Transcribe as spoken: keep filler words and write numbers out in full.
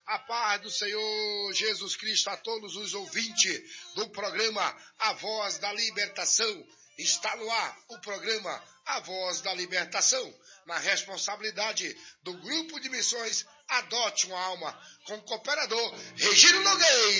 A paz do Senhor Jesus Cristo a todos os ouvintes do programa A Voz da Libertação. Está no ar o programa A Voz da Libertação, na responsabilidade do Grupo de Missões Adote uma Alma, com o cooperador Regino Nogueira.